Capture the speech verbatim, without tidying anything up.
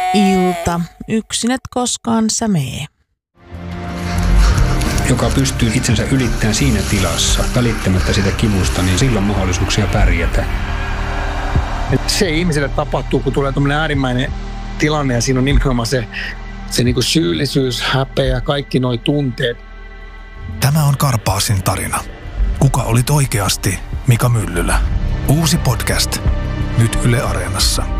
ilta. Yksin et koskaan sä mee. Joka pystyy itsensä ylittämään siinä tilassa, välittämättä sitä kivusta, niin silloin on mahdollisuuksia pärjätä. Se ihmiselle tapahtuu, kun tulee tämmöinen äärimmäinen tilanne ja siinä on nimenomaan se, se niin kuin syyllisyys, häpeä, kaikki nuo tunteet. Tämä on Karpaasin tarina. Kuka olit oikeasti Mika Myllylä? Uusi podcast. Nyt Yle Areenassa.